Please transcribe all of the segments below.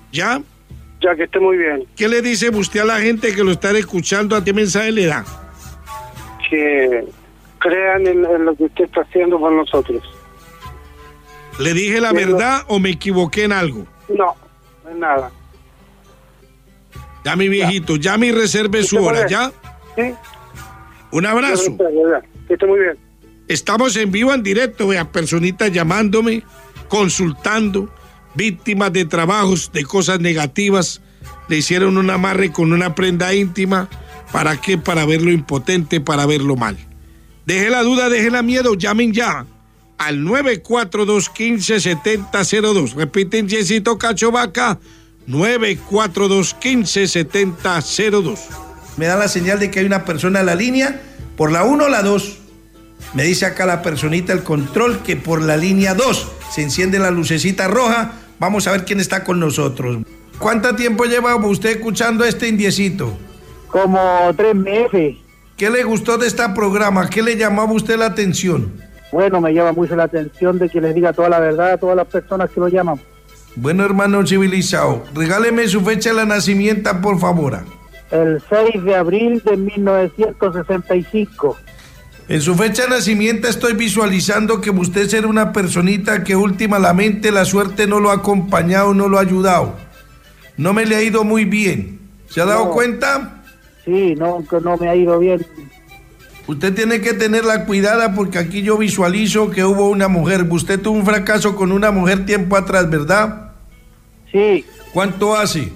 ¿Ya? Ya, que esté muy bien. ¿Qué le dice usted a la gente que lo está escuchando? ¿A qué mensaje le da? Que crean en lo que usted está haciendo por nosotros. ¿Le dije la verdad o me equivoqué en algo? No, no es nada. Ya, mi viejito, ya mi reserve su hora, ¿ya? Sí. Un abrazo. Que esté muy bien. Estamos en vivo, en directo, vea, personitas llamándome, consultando, víctimas de trabajos, de cosas negativas, le hicieron un amarre con una prenda íntima. ¿Para qué? Para verlo impotente, para verlo mal. Deje la duda, deje la miedo, llamen ya al 942-157002. Repiten, Yesito Cachovaca, 942-157002. Me da la señal de que hay una persona en la línea, por la 1 o la 2. Me dice acá la personita el control que por la línea 2 se enciende la lucecita roja. Vamos a ver quién está con nosotros. ¿Cuánto tiempo lleva usted escuchando este indiecito? Como 3 meses. ¿Qué le gustó de este programa? ¿Qué le llamaba a usted la atención? Bueno, me llama mucho la atención de que les diga toda la verdad a todas las personas que lo llaman. Bueno, hermano civilizado, regáleme su fecha de nacimiento, por favor. El 6 de abril de 1965. En su fecha de nacimiento estoy visualizando que usted será una personita que últimamente la suerte no lo ha acompañado, no lo ha ayudado. No me le ha ido muy bien. ¿Se ha dado cuenta? Sí, no me ha ido bien. Usted tiene que tenerla cuidada porque aquí yo visualizo que hubo una mujer. Usted tuvo un fracaso con una mujer tiempo atrás, ¿verdad? Sí. ¿Cuánto hace?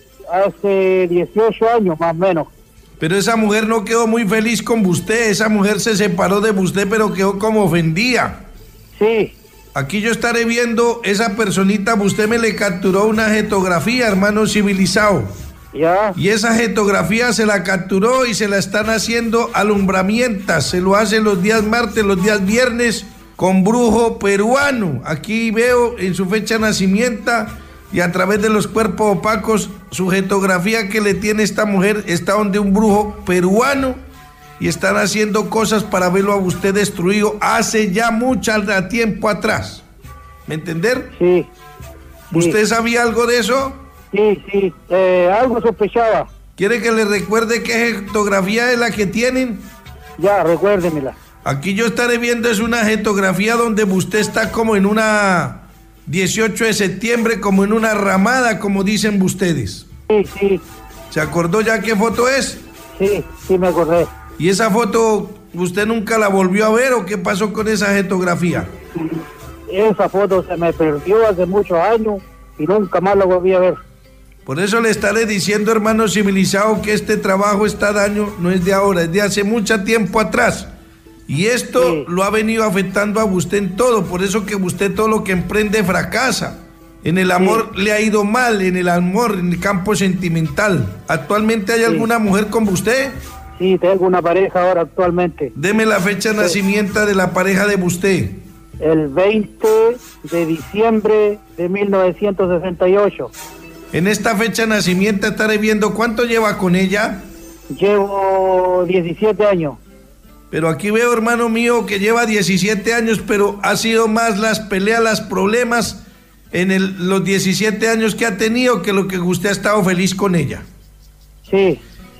Hace 18 años más o menos. Pero esa mujer no quedó muy feliz con usted. Esa mujer se separó de usted, pero quedó como ofendida. Sí. Aquí yo estaré viendo esa personita. Usted me le capturó una jetografía, hermano civilizado. Ya. Y esa jetografía se la capturó y se la están haciendo alumbramientas. Se lo hace los días martes, los días viernes con brujo peruano. Aquí veo en su fecha de nacimiento y a través de los cuerpos opacos su jetografía que le tiene esta mujer está donde un brujo peruano y están haciendo cosas para verlo a usted destruido hace ya mucho tiempo atrás. ¿Me entender? Sí. ¿Usted sabía algo de eso? Sí, algo sospechaba. ¿Quiere que le recuerde qué jetografía es la que tienen? Ya, recuérdemela. Aquí yo estaré viendo es una jetografía donde usted está como en una 18 de septiembre, como en una ramada, como dicen ustedes. Sí. ¿Se acordó ya qué foto es? Sí, me acordé. ¿Y esa foto usted nunca la volvió a ver o qué pasó con esa jetografía? Esa foto se me perdió hace muchos años y nunca más la volví a ver. Por eso le estaré diciendo, hermano civilizado, que este trabajo, este daño, no es de ahora, es de hace mucho tiempo atrás. Y esto lo ha venido afectando a usted en todo, por eso que usted todo lo que emprende fracasa. En el amor le ha ido mal, en el amor, en el campo sentimental. ¿Actualmente hay alguna mujer con usted? Sí, tengo una pareja ahora actualmente. Deme la fecha de nacimiento de la pareja de usted. El 20 de diciembre de 1968. En esta fecha de nacimiento estaré viendo cuánto lleva con ella. Llevo 17 años. Pero aquí veo, hermano mío, que lleva 17 años, pero ha sido más las peleas, los problemas en los 17 años que ha tenido que lo que usted ha estado feliz con ella. Sí.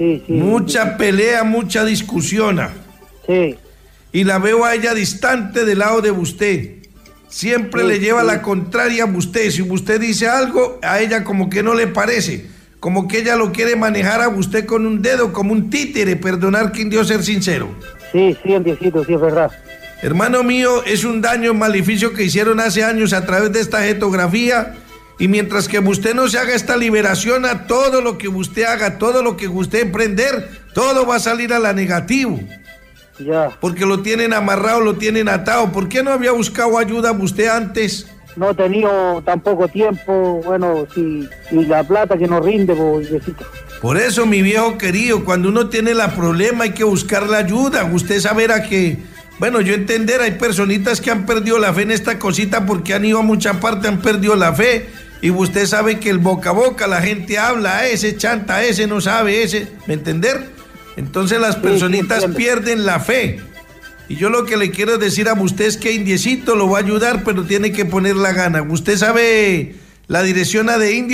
Mucha pelea, mucha discusión. Sí. Y la veo a ella distante del lado de usted. Siempre le lleva la contraria a usted. Si usted dice algo, a ella como que no le parece. Como que ella lo quiere manejar a usted con un dedo, como un títere. Perdonar quien dio ser sincero. Sí, Diosito, sí es verdad. Hermano mío, es un daño, maleficio que hicieron hace años a través de esta jetografía. Y mientras que usted no se haga esta liberación, a todo lo que usted haga, todo lo que usted emprender, todo va a salir a la negativo. Ya. Porque lo tienen amarrado, lo tienen atado. ¿Por qué no había buscado ayuda usted antes? No he tenido tampoco tiempo, bueno, sí, y la plata que nos rinde, Diosito. Por eso, mi viejo querido, cuando uno tiene la problema hay que buscar la ayuda. Usted sabrá que, bueno, yo entender, hay personitas que han perdido la fe en esta cosita porque han ido a mucha parte, han perdido la fe. Y usted sabe que el boca a boca, la gente habla, ese chanta, ese no sabe, ese, ¿me entender? Entonces las personitas pierden la fe. Y yo lo que le quiero decir a usted es que Indiecito lo va a ayudar, pero tiene que poner la gana. ¿Usted sabe la dirección de India?